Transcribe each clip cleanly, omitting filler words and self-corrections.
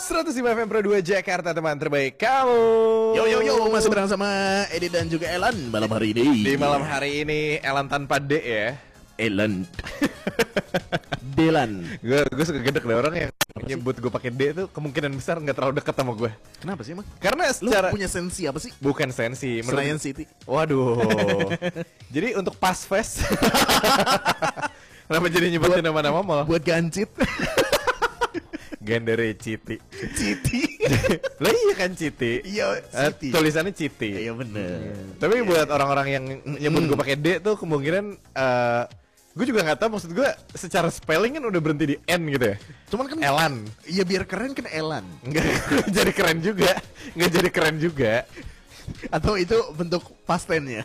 105 FM Pro 2 Jakarta, teman terbaik kamu. Yo, masih bareng sama Edi dan juga Elan malam hari ini. Di malam hari ini Elan tanpa D ya. Elan Delan. Gue suka gedek deh orang yang nyebut gue pakai D tuh kemungkinan besar nggak terlalu dekat sama gue. Kenapa sih emang? Karena Lu secara punya sensi apa sih? bukan sensi, Senayan City. Waduh. Jadi untuk pas fest. Kenapa jadi nyebutin nama-nama malah? Buat gancit. Gendere Citi. Citi. Lah iya kan Citi. Iya, Citi. Tulisannya Citi. Iya bener. Tapi buat orang-orang yang nyebut gue pakai D tuh kemungkinan gue juga nggak tahu, maksud gue secara spelling kan udah berhenti di N gitu ya. Cuman kan Elan. Iya biar keren kan Elan. Nggak jadi keren juga. Nggak jadi keren juga. Atau itu bentuk pastennya.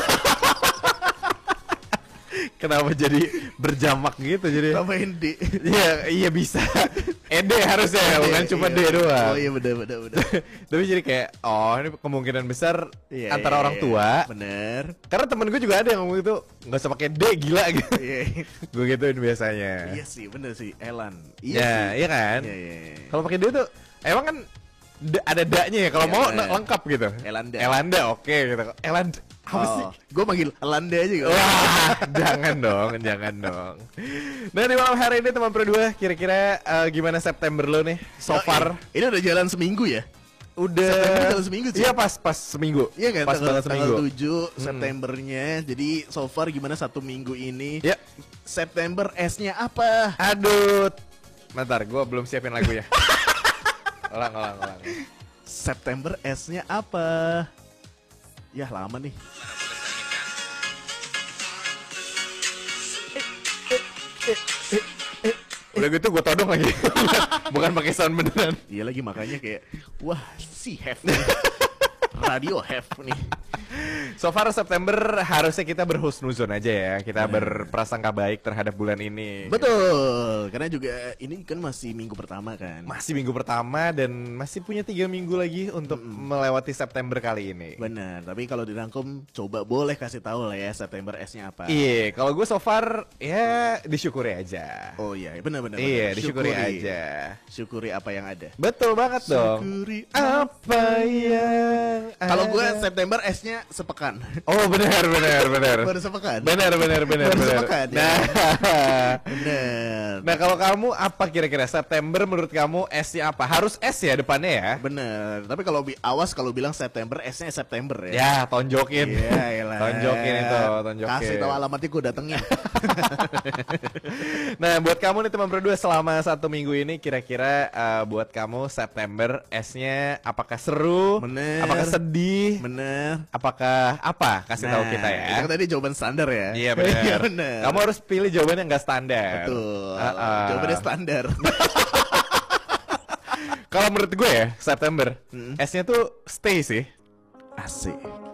Kenapa jadi berjamak gitu jadi? Tambahin D. Iya bisa. ED harusnya ya, bukan cuma D doang. Oh iya bener. Tapi jadi kayak ini kemungkinan besar Iya, antara iya, orang tua. Bener. Karena temen gue juga ada yang ngomong itu nggak usah pakai D, gila gitu. Iya. Gue gituin biasanya. Iya sih bener sih Elan. Ya, sih. iya kan. Iya. Kalau pakai D tuh emang kan ada D-nya ya. Kalau Iya, mau bener. lengkap gitu. Elanda. Oke gitu. Elanda apa sih? Gue manggil Elanda aja gitu. Wah, jangan dong. Nah, di malam hari ini teman Pro 2, kira-kira gimana September lo nih so far? Ini udah jalan seminggu ya? Udah September jalan seminggu sih. Iya, pas seminggu. Iya kan, Pas banget seminggu. tanggal 7 Septembernya. Jadi so far gimana satu minggu ini? Ya. September S-nya apa? Aduh. Bentar, gue belum siapin lagu ya. Ulang. September S-nya apa? Ya lama nih. Udah gitu gue todong lagi. Bukan pakai sound beneran. Iya lagi makanya kayak wah si have nih. Radio have nih. So far September harusnya kita berhusnuzon aja ya. Kita berprasangka baik terhadap bulan ini. Betul. Karena juga ini kan masih minggu pertama kan. Masih minggu pertama dan masih punya 3 minggu lagi untuk melewati September kali ini. Benar. Tapi kalau dirangkum coba boleh kasih tahu lah ya September S-nya apa. Iya, kalau gue so far ya disyukuri aja. Oh iya, benar. Iya, disyukuri aja. Syukuri apa yang ada. Betul banget dong. Syukuri Apa yang Kalau gue ada. September S-nya sepekan. Oh benar. Baru sepekan. Benar. Baru sepekan, ya. Nah, Bener. nah kalau kamu apa kira-kira September menurut kamu S-nya apa? Harus S ya depannya ya? Bener. Tapi kalau awas kalau bilang September S-nya September ya. Ya, tonjokin. Iya, elah. Tonjokin itu, tonjokin. Kasih tahu alamatnya gue datengin. Nah, buat kamu nih teman berdua selama 1 minggu ini kira-kira buat kamu September S-nya apakah seru? Bener. Apakah sedih? Bener. Apakah apa? Kasih tahu kita ya. Itu kan tadi jawaban standar ya. Iya benar. Iya bener. Kamu harus pilih jawaban yang gak standar. Betul. Jawabannya standar. Kalau menurut gue ya September S-nya tuh stay sih. Asik.